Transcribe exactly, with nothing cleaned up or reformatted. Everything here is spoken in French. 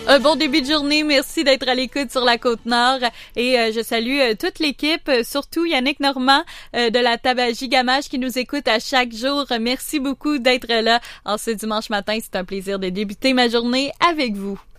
Un bon début de journée. Merci d'être à l'écoute sur la Côte-Nord. Et euh, je salue euh, toute l'équipe, euh, surtout Yannick Normand euh, de la Tabagie Gamage qui nous écoute à chaque jour. Merci beaucoup d'être là en ce dimanche matin. C'est un plaisir de débuter ma journée avec vous.